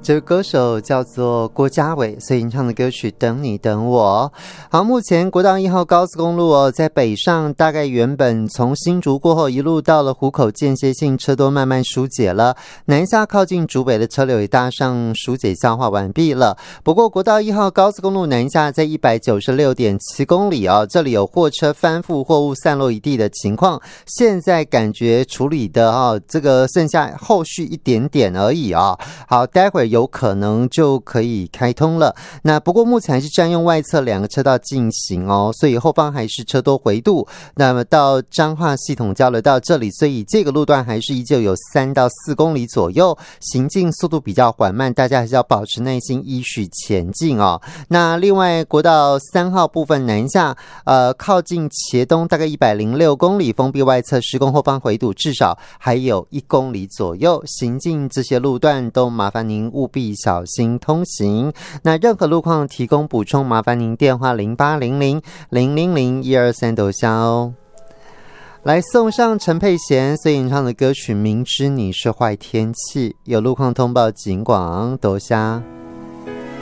这位歌手叫做郭家伟，所以唱的歌曲《等你等我》。好，目前国道1号高速公路在北上，大概原本从新竹过后一路到了湖口间歇性车多慢慢疏解了，南下靠近竹北的车流也大上疏解消化完毕了。不过国道1号高速公路南下在 196.7 公里这里有货车翻覆，货物散落一地的情况，现在感觉处理的这个剩下后续一点点而已好，待会儿有可能就可以开通了。那不过目前还是占用外侧2个车道进行所以后方还是车多回渡。那么到彰化系统交流道这里，所以这个路段还是依旧有3到4公里左右，行进速度比较缓慢，大家还是要保持耐心依序前进那另外国道3号部分南下靠近茄东大概106公里，封闭外侧施工，后方回堵至少还有1公里左右，行进这些路段都麻烦您务必小心通行。那任何路况提供补充，麻烦您电话0800-000-123斗销。来送上陈佩娴所演唱的歌曲《明知你是坏天气》，有路况通报警广斗销。